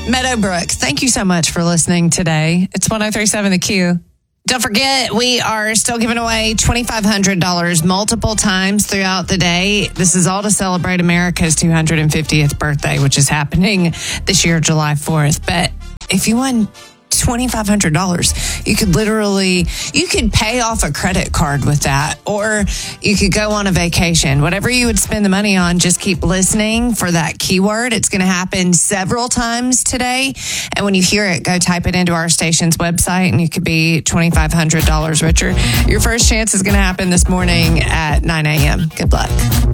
Meadowbrook, thank you so much for listening today. It's 103.7 The Q. Don't forget, we are still giving away $2,500 multiple times throughout the day. This is all to celebrate America's 250th birthday, which is happening this year, July 4th. But if you won $2,500, you could pay off a credit card with that, or you could go on a vacation. Whatever you would spend the money on, just keep listening for that keyword. It's going to happen several times today. And when you hear it, go type it into our station's website and you could be $2,500 richer. Your first chance is going to happen this morning at 9 a.m. Good luck.